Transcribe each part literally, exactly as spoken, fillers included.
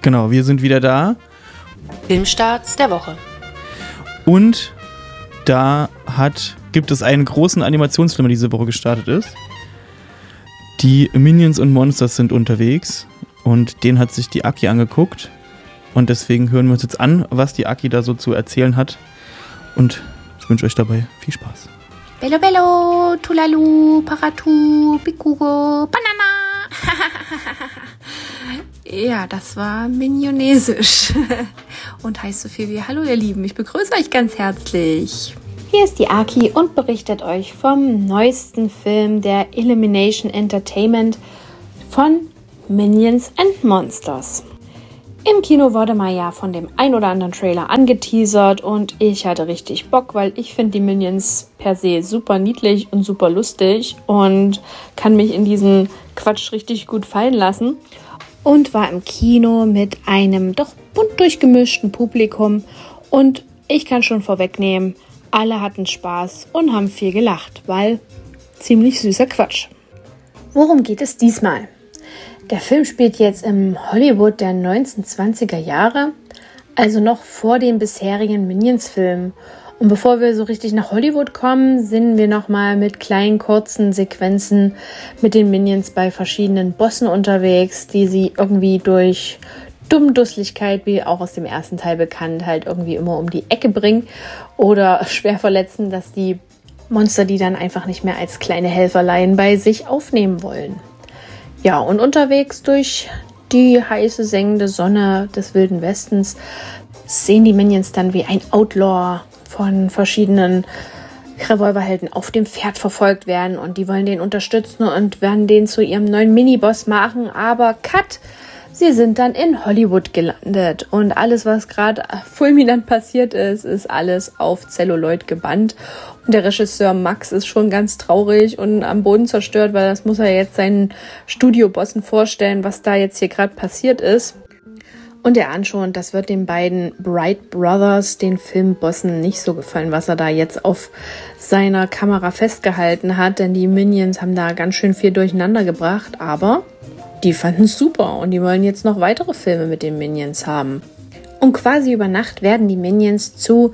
Genau, wir sind wieder da. Filmstarts der Woche. Und da hat, gibt es einen großen Animationsfilm, der diese Woche gestartet ist. Die Minions und Monsters sind unterwegs und den hat sich die Aki angeguckt. Und deswegen hören wir uns jetzt an, was die Aki da so zu erzählen hat. Und ich wünsche euch dabei viel Spaß. Bello bello, tulalu, paratu, pikuro, banana. Ja, das war minionesisch und heißt so viel wie Hallo ihr Lieben, ich begrüße euch ganz herzlich. Hier ist die Aki und berichtet euch vom neuesten Film der Illumination Entertainment von Minions and Monsters. Im Kino wurde mal ja von dem ein oder anderen Trailer angeteasert und ich hatte richtig Bock, weil ich finde die Minions per se super niedlich und super lustig und kann mich in diesen Quatsch richtig gut fallen lassen. Und war im Kino mit einem doch bunt durchgemischten Publikum und ich kann schon vorwegnehmen, alle hatten Spaß und haben viel gelacht, weil ziemlich süßer Quatsch. Worum geht es diesmal? Der Film spielt jetzt im Hollywood der neunzehnhundertzwanziger Jahre, also noch vor den bisherigen Minions-Filmen. Und bevor wir so richtig nach Hollywood kommen, sind wir nochmal mit kleinen, kurzen Sequenzen mit den Minions bei verschiedenen Bossen unterwegs, die sie irgendwie durch Dummdusseligkeit, wie auch aus dem ersten Teil bekannt, halt irgendwie immer um die Ecke bringen oder schwer verletzen, dass die Monster die dann einfach nicht mehr als kleine Helferlein bei sich aufnehmen wollen. Ja, und unterwegs durch die heiße, sengende Sonne des Wilden Westens sehen die Minions dann, wie ein Outlaw von verschiedenen Revolverhelden auf dem Pferd verfolgt werden und die wollen den unterstützen und werden den zu ihrem neuen Miniboss machen, aber cut! Sie sind dann in Hollywood gelandet und alles, was gerade fulminant passiert ist, ist alles auf Celluloid gebannt. Und der Regisseur Max ist schon ganz traurig und am Boden zerstört, weil das muss er jetzt seinen Studiobossen vorstellen, was da jetzt hier gerade passiert ist. Und er ahnt schon, das wird den beiden Bright Brothers, den Filmbossen, nicht so gefallen, was er da jetzt auf seiner Kamera festgehalten hat, denn die Minions haben da ganz schön viel durcheinander gebracht, aber die fanden es super und die wollen jetzt noch weitere Filme mit den Minions haben. Und quasi über Nacht werden die Minions zu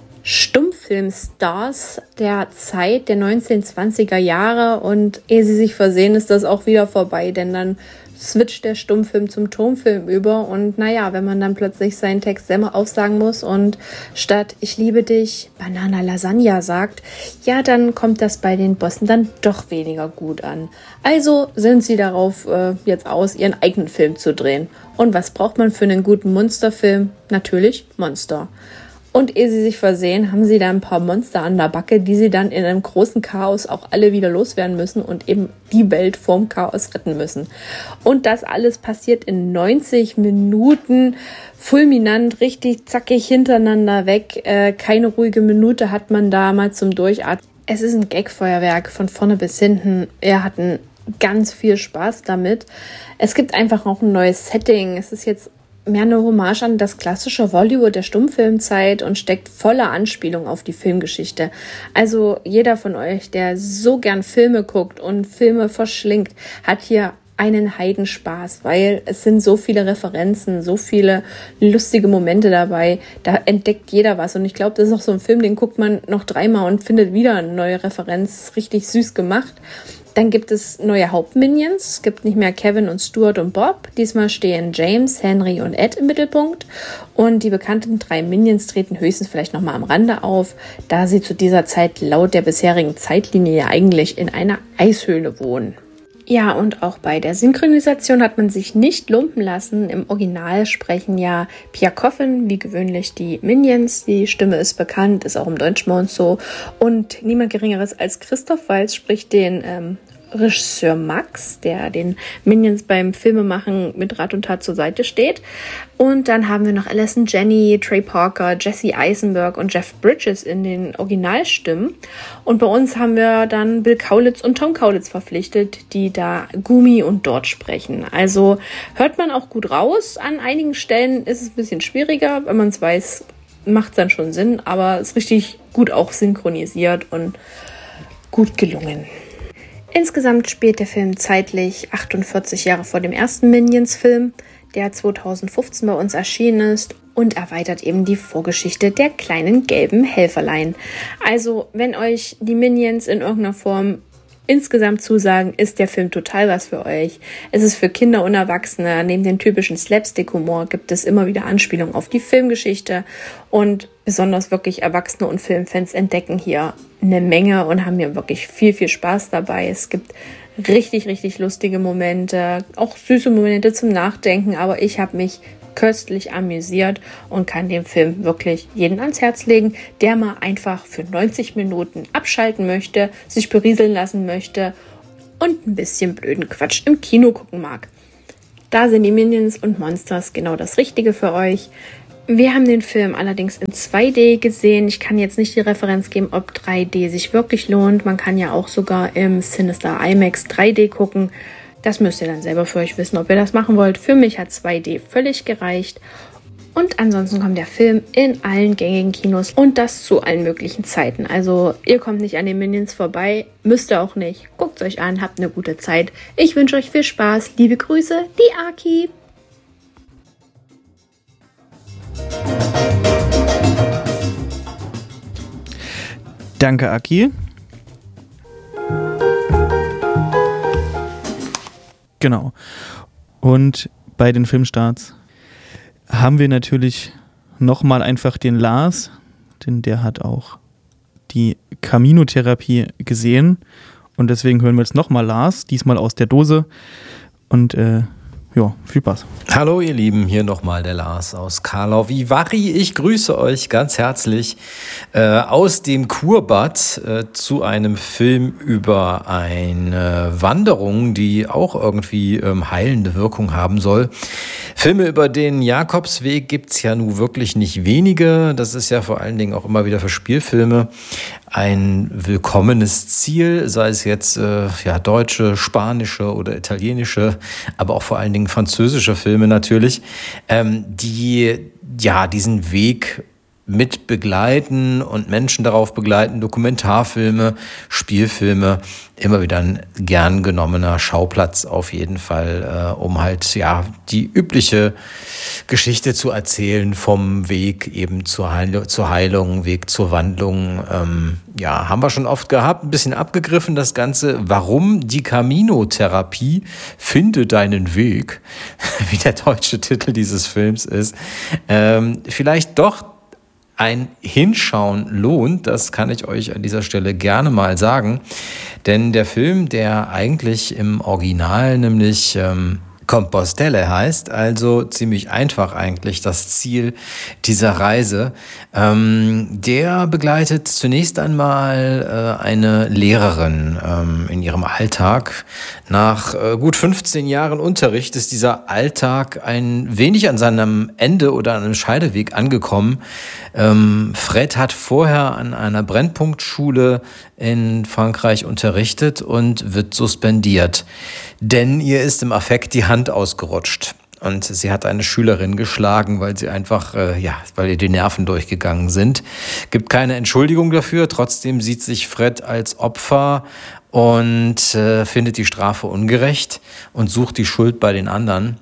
Stummfilmstars der Zeit der neunzehnhundertzwanziger Jahre und ehe sie sich versehen, ist das auch wieder vorbei, denn dann switcht der Stummfilm zum Tonfilm über und naja, wenn man dann plötzlich seinen Text selber aufsagen muss und statt ich liebe dich Banana Lasagna sagt, ja, dann kommt das bei den Bossen dann doch weniger gut an. Also sind sie darauf äh, jetzt aus, ihren eigenen Film zu drehen. Und was braucht man für einen guten Monsterfilm? Natürlich Monster. Und ehe sie sich versehen, haben sie da ein paar Monster an der Backe, die sie dann in einem großen Chaos auch alle wieder loswerden müssen und eben die Welt vorm Chaos retten müssen. Und das alles passiert in neunzig Minuten, fulminant, richtig zackig hintereinander weg. Äh, keine ruhige Minute hat man da mal zum Durchatmen. Es ist ein Gagfeuerwerk von vorne bis hinten. Wir hatten ganz viel Spaß damit. Es gibt einfach auch ein neues Setting. Es ist jetzt mehr eine Hommage an das klassische Hollywood der Stummfilmzeit und steckt voller Anspielung auf die Filmgeschichte. Also jeder von euch, der so gern Filme guckt und Filme verschlingt, hat hier einen Heidenspaß, weil es sind so viele Referenzen, so viele lustige Momente dabei, da entdeckt jeder was und ich glaube, das ist auch so ein Film, den guckt man noch dreimal und findet wieder eine neue Referenz, richtig süß gemacht. Dann gibt es neue Hauptminions. Es gibt nicht mehr Kevin und Stuart und Bob. Diesmal stehen James, Henry und Ed im Mittelpunkt. Und die bekannten drei Minions treten höchstens vielleicht nochmal am Rande auf, da sie zu dieser Zeit laut der bisherigen Zeitlinie ja eigentlich in einer Eishöhle wohnen. Ja, und auch bei der Synchronisation hat man sich nicht lumpen lassen. Im Original sprechen ja Pia Coffin, wie gewöhnlich, die Minions. Die Stimme ist bekannt, ist auch im Deutschmond so. Und niemand Geringeres als Christoph Waltz spricht den ähm, Regisseur Max, der den Minions beim Filmemachen mit Rat und Tat zur Seite steht. Und dann haben wir noch Alison Janney, Trey Parker, Jesse Eisenberg und Jeff Bridges in den Originalstimmen. Und bei uns haben wir dann Bill Kaulitz und Tom Kaulitz verpflichtet, die da Gumi und Dort sprechen. Also hört man auch gut raus. An einigen Stellen ist es ein bisschen schwieriger. Wenn man es weiß, macht es dann schon Sinn. Aber es ist richtig gut auch synchronisiert und gut gelungen. Insgesamt spielt der Film zeitlich achtundvierzig Jahre vor dem ersten Minions-Film. der zweitausendfünfzehn bei uns erschienen ist und erweitert eben die Vorgeschichte der kleinen gelben Helferlein. Also, wenn euch die Minions in irgendeiner Form insgesamt zusagen, ist der Film total was für euch. Es ist für Kinder und Erwachsene. Neben dem typischen Slapstick-Humor gibt es immer wieder Anspielungen auf die Filmgeschichte und besonders wirklich Erwachsene und Filmfans entdecken hier eine Menge und haben hier wirklich viel, viel Spaß dabei. Es gibt richtig, richtig lustige Momente, auch süße Momente zum Nachdenken, aber ich habe mich köstlich amüsiert und kann dem Film wirklich jeden ans Herz legen, der mal einfach für neunzig Minuten abschalten möchte, sich berieseln lassen möchte und ein bisschen blöden Quatsch im Kino gucken mag. Da sind die Minions und Monsters genau das Richtige für euch. Wir haben den Film allerdings in zwei D gesehen. Ich kann jetzt nicht die Referenz geben, ob drei D sich wirklich lohnt. Man kann ja auch sogar im Sinister IMAX drei D gucken. Das müsst ihr dann selber für euch wissen, ob ihr das machen wollt. Für mich hat zwei D völlig gereicht. Und ansonsten kommt der Film in allen gängigen Kinos und das zu allen möglichen Zeiten. Also ihr kommt nicht an den Minions vorbei, müsst ihr auch nicht. Guckt es euch an, habt eine gute Zeit. Ich wünsche euch viel Spaß. Liebe Grüße, die Aki. Danke, Aki. Genau. Und bei den Filmstarts haben wir natürlich nochmal einfach den Lars, denn der hat auch die Camino-Therapie gesehen. Und deswegen hören wir jetzt nochmal Lars, diesmal aus der Dose. Und äh, ja, viel Spaß. Hallo ihr Lieben, hier nochmal der Lars aus Karlau Vivari. Ich grüße euch ganz herzlich äh, aus dem Kurbad äh, zu einem Film über eine Wanderung, die auch irgendwie ähm, heilende Wirkung haben soll. Filme über den Jakobsweg gibt's ja nun wirklich nicht wenige. Das ist ja vor allen Dingen auch immer wieder für Spielfilme ein willkommenes Ziel, sei es jetzt äh, ja, deutsche, spanische oder italienische, aber auch vor allen Dingen französische Filme natürlich, ähm, die ja diesen Weg mit begleiten und Menschen darauf begleiten, Dokumentarfilme, Spielfilme, immer wieder ein gern genommener Schauplatz auf jeden Fall, äh, um halt ja die übliche Geschichte zu erzählen vom Weg eben zur, Heil- zur Heilung, Weg zur Wandlung. Ähm, ja, haben wir schon oft gehabt, ein bisschen abgegriffen das Ganze. Warum die Camino-Therapie? Finde deinen Weg, wie der deutsche Titel dieses Films ist. Ähm, vielleicht doch ein Hinschauen lohnt, das kann ich euch an dieser Stelle gerne mal sagen. Denn der Film, der eigentlich im Original nämlich ähm, Compostelle heißt, also ziemlich einfach eigentlich das Ziel dieser Reise, ähm, der begleitet zunächst einmal äh, eine Lehrerin ähm, in ihrem Alltag. Nach äh, gut fünfzehn Jahren Unterricht ist dieser Alltag ein wenig an seinem Ende oder an einem Scheideweg angekommen. Ähm, Fred hat vorher an einer Brennpunktschule in Frankreich unterrichtet und wird suspendiert, denn ihr ist im Affekt die Hand ausgerutscht. Und sie hat eine Schülerin geschlagen, weil sie einfach, äh, ja, weil ihr die Nerven durchgegangen sind. Gibt keine Entschuldigung dafür. Trotzdem sieht sich Fred als Opfer und äh, findet die Strafe ungerecht und sucht die Schuld bei den anderen.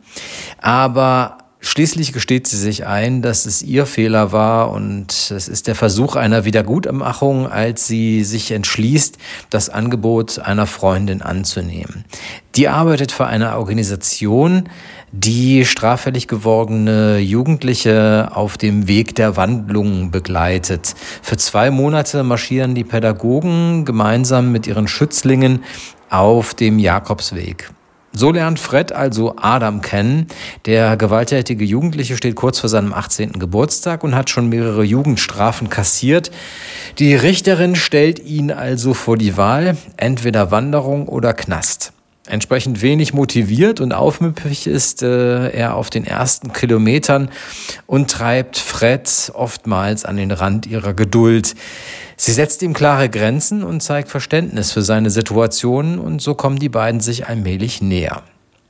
Aber schließlich gesteht sie sich ein, dass es ihr Fehler war und es ist der Versuch einer Wiedergutmachung, als sie sich entschließt, das Angebot einer Freundin anzunehmen. Die arbeitet für eine Organisation, die straffällig gewordene Jugendliche auf dem Weg der Wandlung begleitet. Für zwei Monate marschieren die Pädagogen gemeinsam mit ihren Schützlingen auf dem Jakobsweg. So lernt Fred also Adam kennen. Der gewalttätige Jugendliche steht kurz vor seinem achtzehnten Geburtstag und hat schon mehrere Jugendstrafen kassiert. Die Richterin stellt ihn also vor die Wahl, entweder Wanderung oder Knast. Entsprechend wenig motiviert und aufmüpfig ist äh, er auf den ersten Kilometern und treibt Fred oftmals an den Rand ihrer Geduld. Sie setzt ihm klare Grenzen und zeigt Verständnis für seine Situation und so kommen die beiden sich allmählich näher.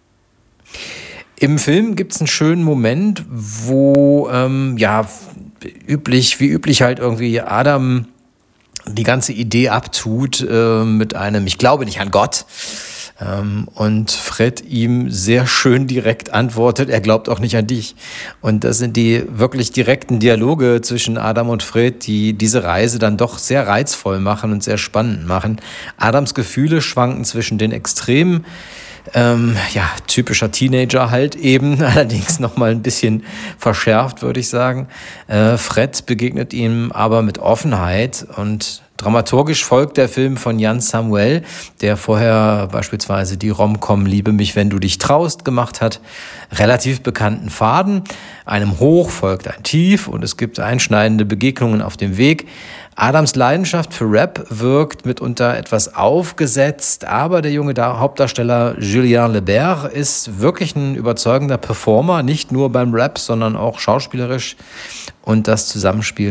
Im Film gibt es einen schönen Moment, wo ähm, ja üblich, wie üblich halt irgendwie Adam die ganze Idee abtut äh, mit einem "Ich glaube nicht an Gott". Ähm, und Fred ihm sehr schön direkt antwortet, er glaubt auch nicht an dich. Und das sind die wirklich direkten Dialoge zwischen Adam und Fred, die diese Reise dann doch sehr reizvoll machen und sehr spannend machen. Adams Gefühle schwanken zwischen den Extremen, Ähm, ja, typischer Teenager halt eben, allerdings nochmal ein bisschen verschärft, würde ich sagen. Äh, Fred begegnet ihm aber mit Offenheit und dramaturgisch folgt der Film von Jan Samuel, der vorher beispielsweise die Rom-Com Liebe mich, wenn du dich traust gemacht hat, relativ bekannten Faden. Einem Hoch folgt ein Tief und es gibt einschneidende Begegnungen auf dem Weg. Adams Leidenschaft für Rap wirkt mitunter etwas aufgesetzt, aber der junge Hauptdarsteller Julien Lebert ist wirklich ein überzeugender Performer, nicht nur beim Rap, sondern auch schauspielerisch. Und das Zusammenspiel